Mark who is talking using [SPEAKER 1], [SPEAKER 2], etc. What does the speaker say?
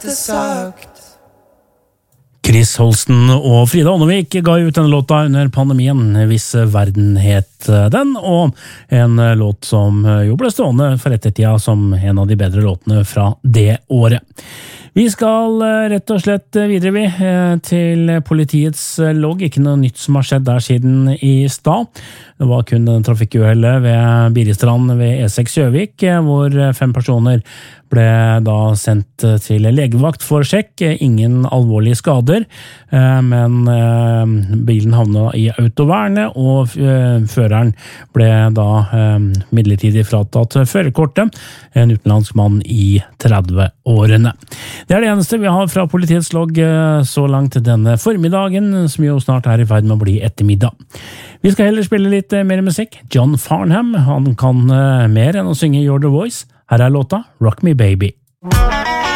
[SPEAKER 1] lite sagt.
[SPEAKER 2] Chris Holsten og Frida Ånnevik ga ut denne låta under pandemien, Hvis verden het den, og en låt som jo ble stående for ettertida som en av de bedre låtene fra det året. Vi skal rett og slett videre til politiets logg, ikke noe nytt som har skjedd der siden i stad. Det var kun en trafikkuhelle ved Biristrand ved E6 Gjøvik, hvor 5 personer ble da sendt til legevakt for sjekk, ingen alvorlige skader, men bilen havnet i autovernet, og føreren ble da midlertidig fratatt førerkortet, en utenlandsk mann i 30-årene. Det er det eneste vi har fra politiets logg så langt denne formiddagen, som jo snart er i ferd med å bli ettermiddag. Vi skal heller spille litt mer musikk. John Farnham, han kan mer enn å synge You're the Voice. Her er låta Rock Me Baby.